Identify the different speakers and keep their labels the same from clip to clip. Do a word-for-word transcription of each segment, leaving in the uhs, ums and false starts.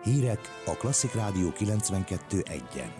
Speaker 1: Hírek a Klasszik Rádió kilencvenkettő egyen.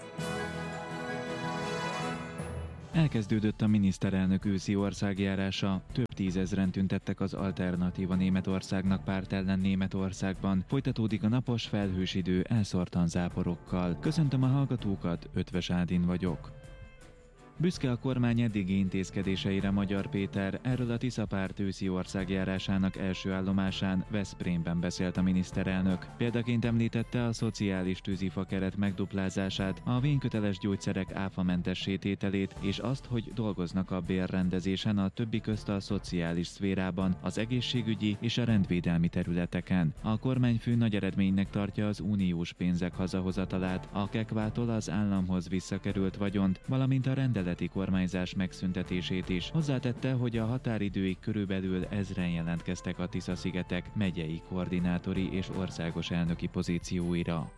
Speaker 2: Elkezdődött a miniszterelnök őszi országjárása. Több tízezren tüntettek az Alternatíva Németországnak párt ellen Németországban. Folytatódik a napos, felhős idő elszórtan záporokkal. Köszöntöm a hallgatókat, Ötvös Ádin vagyok. Büszke a kormány eddigi intézkedéseire Magyar Péter, erről a Tisza párt őszi országjárásának első állomásán Veszprémben beszélt a miniszterelnök. Példaként említette a szociális tűzifa keret megduplázását, a vényköteles gyógyszerek áfamentes tételét és azt, hogy dolgoznak a bérrendezésen, a többi közt a szociális szférában, az egészségügyi és a rendvédelmi területeken. A kormányfő nagy eredménynek tartja az uniós pénzek hazahozatalát, a kekvától az államhoz visszakerült vagyont, valamint a rendelet kormányzás megszüntetését is. Hozzátette, hogy a határidőig körülbelül ezren jelentkeztek a Tisza-szigetek megyei koordinátori és országos elnöki pozícióira.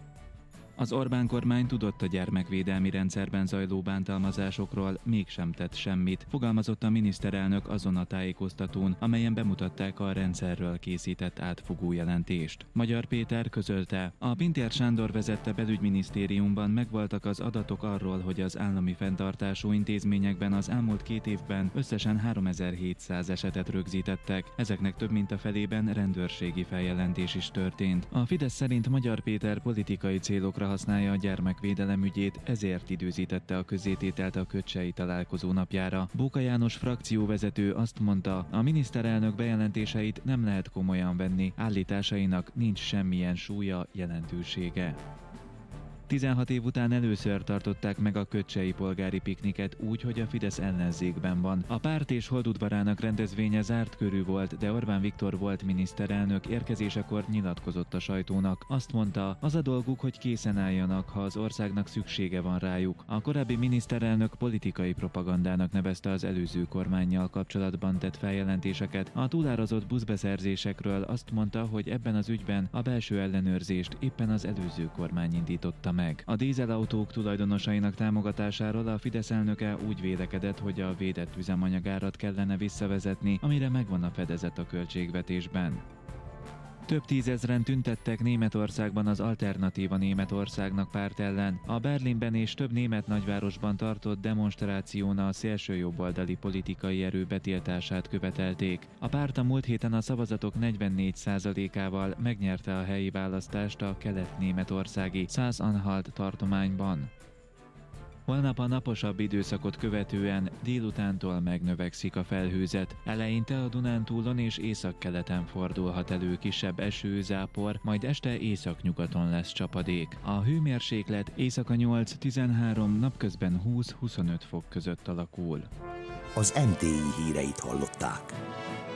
Speaker 2: Az Orbán kormány tudott a gyermekvédelmi rendszerben zajló bántalmazásokról, mégsem tett semmit, fogalmazott a miniszterelnök azon a tájékoztatón, amelyen bemutatták a rendszerről készített átfogó jelentést. Magyar Péter közölte, a Pintér Sándor vezette belügyminisztériumban megvoltak az adatok arról, hogy az állami fenntartású intézményekben az elmúlt két évben összesen háromezer-hétszáz esetet rögzítettek, ezeknek több mint a felében rendőrségi feljelentés is történt. A Fidesz szerint Magyar Péter politikai célokra használja a gyermekvédelem ügyét, ezért időzítette a közzétételt a köcsei találkozó napjára. Bóka János frakcióvezető azt mondta, a miniszterelnök bejelentéseit nem lehet komolyan venni, állításainak nincs semmilyen súlya, jelentősége. tizenhat év után először tartották meg a köcsei polgári pikniket úgy, hogy a Fidesz ellenzékben van. A párt és Holdudvarának rendezvénye zárt körű volt, de Orbán Viktor volt miniszterelnök érkezésekor nyilatkozott a sajtónak. Azt mondta, az a dolguk, hogy készen álljanak, ha az országnak szüksége van rájuk. A korábbi miniszterelnök politikai propagandának nevezte az előző kormánnyal kapcsolatban tett feljelentéseket. A túlárazott buszbeszerzésekről azt mondta, hogy ebben az ügyben a belső ellenőrzést éppen az előző kormány indította meg. A dízelautók tulajdonosainak támogatásáról a Fidesz elnöke úgy vélekedett, hogy a védett üzemanyagárat kellene visszavezetni, amire megvan a fedezet a költségvetésben. Több tízezren tüntettek Németországban az Alternatíva Németországnak párt ellen. A Berlinben és több német nagyvárosban tartott demonstráción a szélsőjobboldali politikai erő betiltását követelték. A párt a múlt héten a szavazatok negyvennégy százalékával megnyerte a helyi választást a kelet-németországi Sachsen-Anhalt tartományban. Holnap a naposabb időszakot követően délutántól megnövekszik a felhőzet. Eleinte a Dunántúlon és északkeleten fordulhat elő kisebb eső, zápor, majd este északnyugaton lesz csapadék. A hőmérséklet éjszaka nyolc-tizenhárom, napközben húsz-huszonöt fok között alakul.
Speaker 1: Az em té i híreit hallották.